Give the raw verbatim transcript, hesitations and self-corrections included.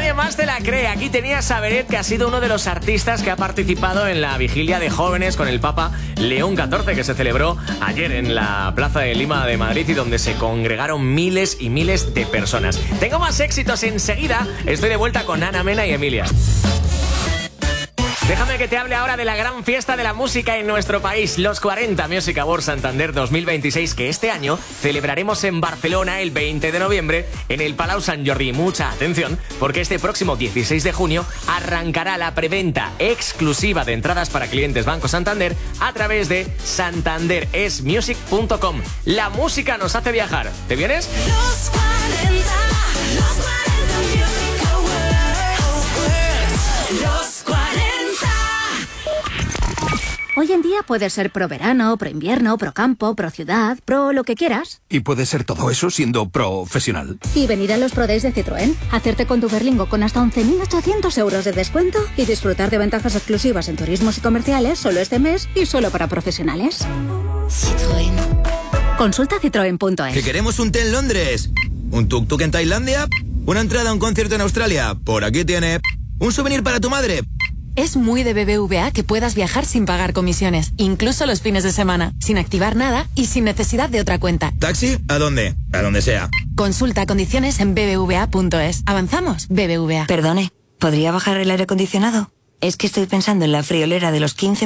Nadie más te la cree. Aquí tenías a Beret, que ha sido uno de los artistas que ha participado en la vigilia de jóvenes con el Papa León catorce, que se celebró ayer en la Plaza de Lima de Madrid y donde se congregaron miles y miles de personas. Tengo más éxitos enseguida. Estoy de vuelta con Ana Mena y Emilia. Déjame que te hable ahora de la gran fiesta de la música en nuestro país, los cuarenta Music Awards Santander dos mil veintiséis, que este año celebraremos en Barcelona el veinte de noviembre en el Palau Sant Jordi. Mucha atención, porque este próximo dieciséis de junio arrancará la preventa exclusiva de entradas para clientes Banco Santander a través de santander es music punto com. La música nos hace viajar. ¿Te vienes? Los cuarenta, los cuarenta Music Awards. Los cuarenta. Hoy en día puedes ser pro verano, pro invierno, pro campo, pro ciudad, pro lo que quieras. Y puedes ser todo eso siendo profesional. Y venir a los Pro Days de Citroën, hacerte con tu Berlingo con hasta once mil ochocientos euros de descuento y disfrutar de ventajas exclusivas en turismos y comerciales solo este mes y solo para profesionales. Citroën. Consulta citroen punto es. ¿Que queremos un té en Londres? ¿Un tuk-tuk en Tailandia? ¿Una entrada a un concierto en Australia? Por aquí tiene. ¿Un souvenir para tu madre? Es muy de B B V A que puedas viajar sin pagar comisiones, incluso los fines de semana, sin activar nada y sin necesidad de otra cuenta. ¿Taxi? ¿A dónde? A donde sea. Consulta condiciones en b b v a punto es. ¿Avanzamos? B B V A. Perdone, ¿podría bajar el aire acondicionado? Es que estoy pensando en la friolera de los quince